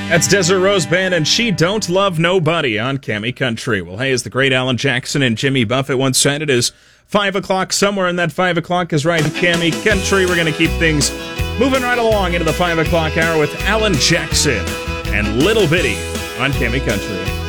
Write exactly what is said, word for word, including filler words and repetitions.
That's Desert Rose Band and She Don't Love Nobody on Cammy Country. Well, hey, as the great Alan Jackson and Jimmy Buffett once said, it is five o'clock. Somewhere in that five o'clock is right in Cammy Country. We're going to keep things moving right along into the five o'clock hour with Alan Jackson and Little Bitty on Cammy Country.